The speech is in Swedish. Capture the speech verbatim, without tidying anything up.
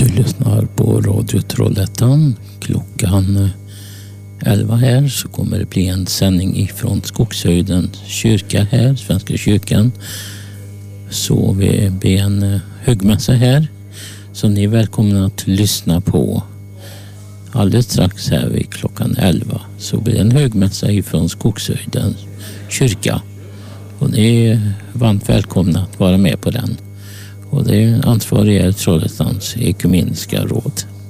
Du lyssnar på Radio Trollhättan. Klockan elva här så kommer det bli en sändning ifrån Skogshöjdens kyrka här, Svenska kyrkan. Så vi blir en högmässa här som ni är välkomna att lyssna på. Alldeles strax här vid klockan elva så blir det en högmässa ifrån Skogshöjdens kyrka. Och ni är varmt välkomna att vara med på den. Och det är ansvarig är Trollhättans ekumeniska råd.